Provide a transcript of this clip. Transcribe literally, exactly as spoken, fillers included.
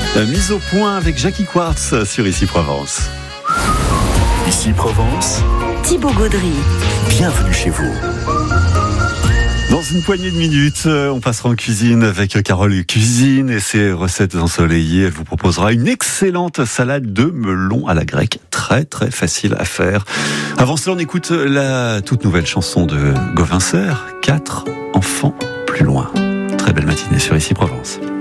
La mise au point avec Jackie Quartz sur Ici Provence. Ici Provence, Thibaut Gaudry. Bienvenue chez vous. Dans une poignée de minutes, on passera en cuisine avec Carole Cuisine et ses recettes ensoleillées. Elle vous proposera une excellente salade de melon à la grecque, très très facile à faire. Avant cela, on écoute la toute nouvelle chanson de Gauvin Serre, Quatre enfants plus loin. Très belle matinée sur Ici Provence.